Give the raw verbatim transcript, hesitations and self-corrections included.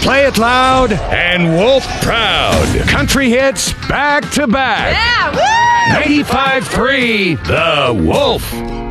Play it loud and Wolf proud. Country hits back to back. Yeah, woo! ninety-five point three The Wolf.